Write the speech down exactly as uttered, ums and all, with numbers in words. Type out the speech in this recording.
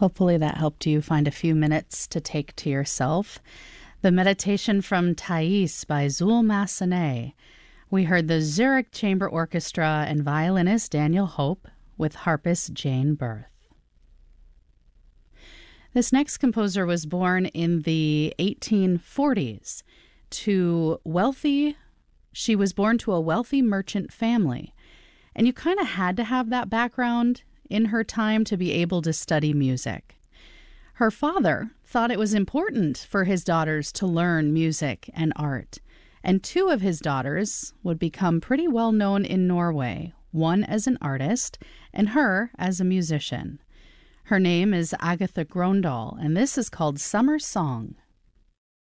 Hopefully that helped you find a few minutes to take to yourself. The meditation from Thais by Zul Massenet. We heard the Zurich Chamber Orchestra and violinist Daniel Hope with harpist Jane Berth. This next composer was born in the eighteen forties to wealthy, she was born to a wealthy merchant family. And you kind of had to have that background in her time to be able to study music. Her father thought it was important for his daughters to learn music and art. And two of his daughters would become pretty well known in Norway, one as an artist and her as a musician. Her name is Agatha Grøndahl, and this is called Summer Song.